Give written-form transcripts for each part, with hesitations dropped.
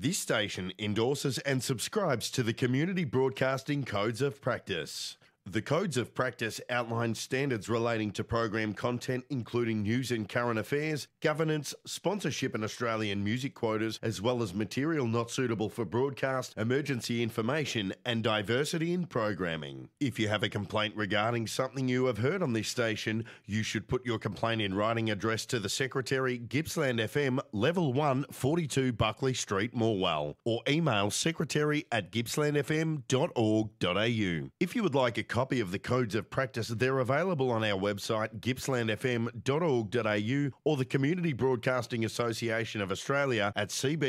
This station endorses and subscribes to the Community Broadcasting Codes of Practice. The Codes of Practice outline standards relating to program content, including news and current affairs, governance, sponsorship and Australian music quotas, as well as material not suitable for broadcast, emergency information and diversity in programming. If you have a complaint regarding something you have heard on this station, you should put your complaint in writing addressed to the Secretary, Gippsland FM, Level 1, 42 Buckley Street, Morwell, or email secretary@gippslandfm.org.au. If you would like a copy of the Codes of Practice, they're available on our website gippslandfm.org.au or the Community Broadcasting Association of Australia at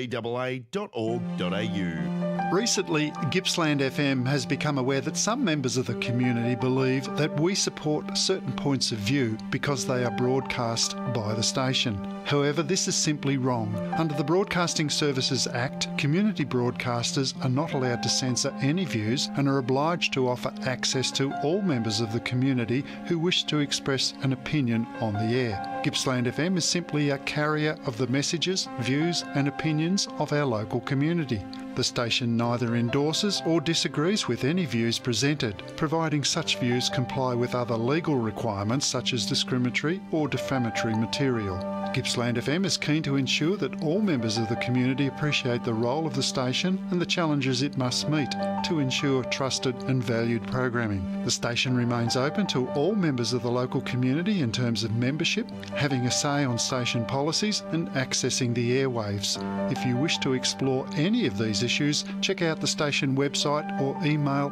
cbaa.org.au. Recently, Gippsland FM has become aware that some members of the community believe that we support certain points of view because they are broadcast by the station. However, this is simply wrong. Under the Broadcasting Services Act, community broadcasters are not allowed to censor any views and are obliged to offer access to all members of the community who wish to express an opinion on the air. Gippsland FM is simply a carrier of the messages, views and opinions of our local community. The station neither endorses or disagrees with any views presented, providing such views comply with other legal requirements such as discriminatory or defamatory material. Gippsland FM is keen to ensure that all members of the community appreciate the role of the station and the challenges it must meet to ensure trusted and valued programming. The station remains open to all members of the local community in terms of membership, having a say on station policies and accessing the airwaves. If you wish to explore any of these issues, check out the station website or email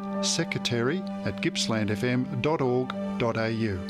secretary@gippslandfm.org.au.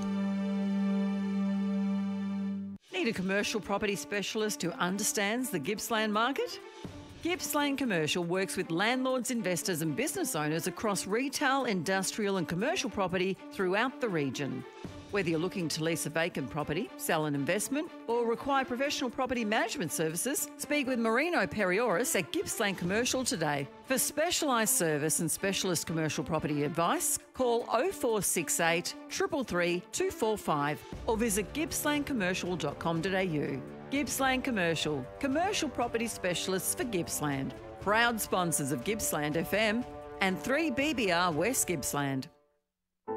Need a commercial property specialist who understands the Gippsland market? Gippsland Commercial works with landlords, investors and business owners across retail, industrial and commercial property throughout the region. Whether you're looking to lease a vacant property, sell an investment or require professional property management services, speak with Marino Perioris at Gippsland Commercial today. For specialised service and specialist commercial property advice, call 0468 333 245 or visit gippslandcommercial.com.au. Gippsland Commercial, commercial property specialists for Gippsland. Proud sponsors of Gippsland FM and 3BBR West Gippsland.